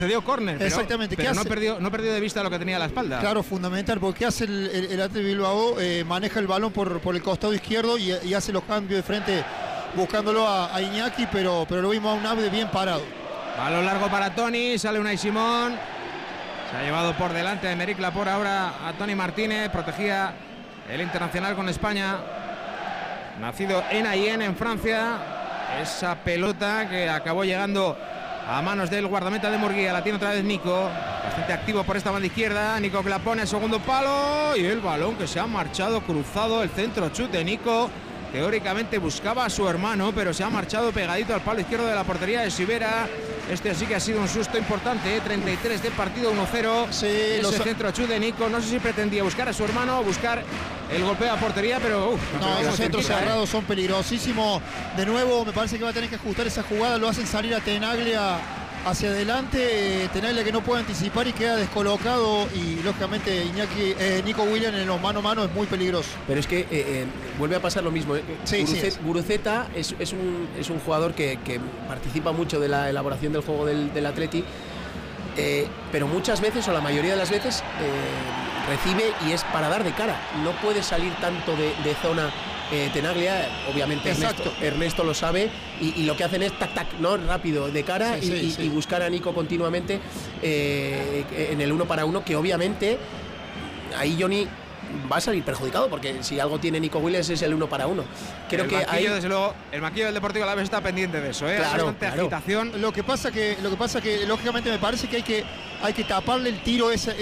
dio córner, exactamente, pero no perdió de vista lo que tenía a la espalda. Claro, fundamental, porque hace el Athletic Bilbao, maneja el balón por el costado izquierdo y hace los cambios de frente buscándolo a Iñaki, pero lo vimos a un Abde bien parado. Balón largo para Toni, sale Unai Simón. Se ha llevado por delante de Emeric Laporte ahora a Toni Martínez, protegía el internacional con España. Nacido en Ayen, en Francia. Esa pelota que acabó llegando a manos del guardameta de Murguía. La tiene otra vez Nico, bastante activo por esta banda izquierda. Nico que la pone al segundo palo y el balón que se ha marchado cruzado. El centro chute de Nico. Teóricamente buscaba a su hermano, pero se ha marchado pegadito al palo izquierdo de la portería de Sivera. Este sí que ha sido un susto importante, 33 de partido, 1-0. Sí, ese centro chute de Nico. No sé si pretendía buscar a su hermano o buscar el golpeo a portería, pero no, esos centros cerrados son peligrosísimos. De nuevo, me parece que va a tener que ajustar esa jugada. Lo hacen salir a Tenaglia hacia adelante. Tenaglia que no puede anticipar y queda descolocado. Y lógicamente Nico Williams en los mano a mano es muy peligroso. Pero es que vuelve a pasar lo mismo. Guruceta es un jugador que participa mucho de la elaboración del juego del Atleti. Pero muchas veces, o la mayoría de las veces, recibe y es para dar de cara. No puede salir tanto de zona Tenaglia, obviamente Ernesto lo sabe, y lo que hacen es tac, ¿no? Rápido, de cara, y buscar a Nico continuamente en el 1 para 1, que obviamente ahí Johnny va a salir perjudicado, porque si algo tiene Nico Williams es el 1 para 1. Creo que desde luego, el banquillo del Deportivo Alavés está pendiente de eso, claro. Agitación. Lo que pasa que lógicamente me parece que hay que taparle el tiro, ese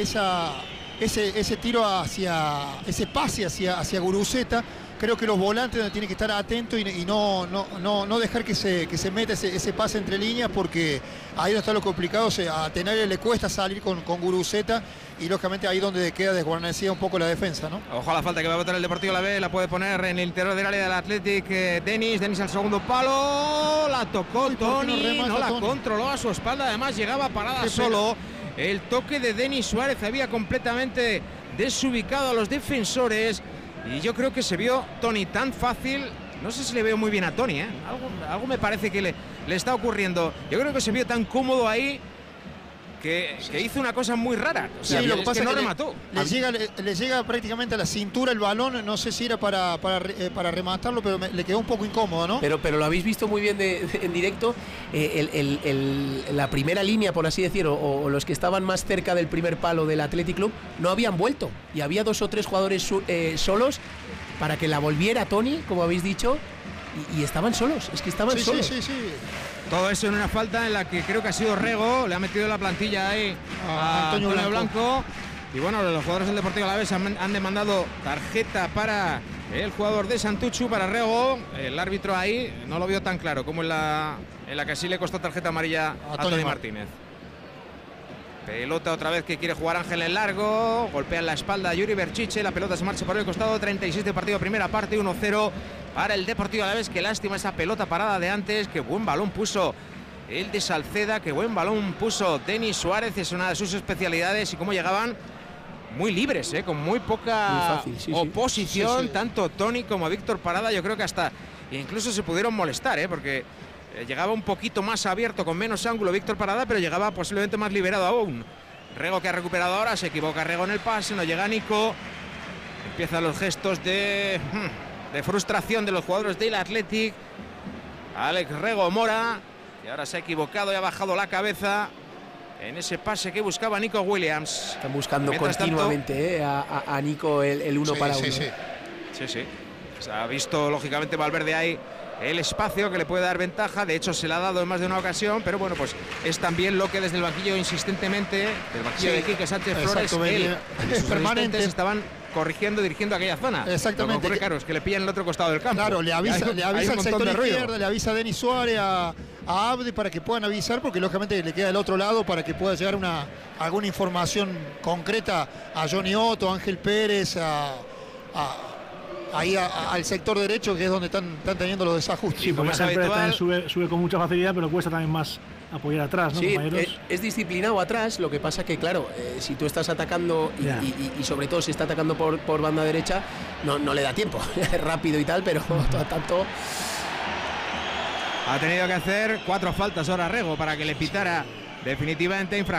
tiro hacia ese pase hacia Guruceta. Creo que los volantes tienen que estar atentos y no dejar que se meta ese pase entre líneas, porque ahí no está lo complicado. A Tenaglia le cuesta salir con Guruceta, y lógicamente ahí donde queda desguarnecida un poco la defensa, ¿no? Ojo a la falta que va a botar el Deportivo Alavés, la puede poner en el interior del área del Athletic. Denis al segundo palo, la tocó Toni, no la controló a su espalda, además llegaba parada solo. El toque de Denis Suárez había completamente desubicado a los defensores. Y yo creo que se vio Toni tan fácil. No sé si le veo muy bien a Toni, algo me parece que le está ocurriendo. Yo creo que se vio tan cómodo ahí que hizo una cosa muy rara. O sea, lo que pasa es que no remató. Le llega prácticamente a la cintura el balón. No sé si era para rematarlo, pero le quedó un poco incómodo, ¿no? Pero lo habéis visto muy bien en directo. La primera línea, por así decirlo, o los que estaban más cerca del primer palo del Athletic Club, no habían vuelto. Y había 2 o 3 jugadores solos para que la volviera Toni, como habéis dicho. Y estaban solos, es que estaban solos. Sí. Todo eso en una falta en la que creo que ha sido Rego, le ha metido la plantilla ahí a Antonio Blanco. Y bueno, los jugadores del Deportivo Alavés han demandado tarjeta para el jugador de Santuchu, para Rego. El árbitro ahí no lo vio tan claro como en la que sí le costó tarjeta amarilla a Toni Martínez. Pelota otra vez que quiere jugar Ángel en largo, golpea en la espalda a Yuri Berchiche, la pelota se marcha por el costado. 36 de partido, primera parte, 1-0 para el Deportivo Alavés. Qué lástima esa pelota parada de antes, qué buen balón puso el de Salceda, qué buen balón puso Denis Suárez, es una de sus especialidades, y cómo llegaban muy libres, con muy poca oposición, tanto Toni como Víctor Parada. Yo creo que hasta incluso se pudieron molestar, porque llegaba un poquito más abierto, con menos ángulo Víctor Parada, pero llegaba posiblemente más liberado aún. Rego, que ha recuperado ahora, se equivoca Rego en el pase, no llega Nico. Empiezan los gestos de frustración de los jugadores del Athletic. Alex Rego Mora, que ahora se ha equivocado y ha bajado la cabeza en ese pase que buscaba Nico Williams. Están buscando continuamente a Nico el 1 para 1. Sí. Se ha visto lógicamente Valverde ahí el espacio que le puede dar ventaja. De hecho se le ha dado en más de una ocasión, pero bueno, pues es también lo que desde el banquillo insistentemente, del banquillo de Quique Sánchez Flores, sus asistentes estaban corrigiendo, dirigiendo aquella zona. Exactamente. Lo que ocurre, claro, es que le pillan el otro costado del campo. Claro, le avisa al sector izquierdo, le avisa a Denis Suárez, a Abde, para que puedan avisar, porque lógicamente le queda del otro lado para que pueda llegar alguna información concreta a Johnny Otto, a Ángel Pérez, ahí al sector derecho, que es donde están teniendo los desajustes. Sí, porque Ángel Pérez también sube con mucha facilidad, pero cuesta también más apoyar atrás, ¿no, compañeros? Es disciplinado atrás. Lo que pasa que, claro, si tú estás atacando y sobre todo si está atacando por banda derecha, no le da tiempo. Rápido y tal, pero tanto. Ha tenido que hacer 4 faltas ahora Rego para que le pitara definitivamente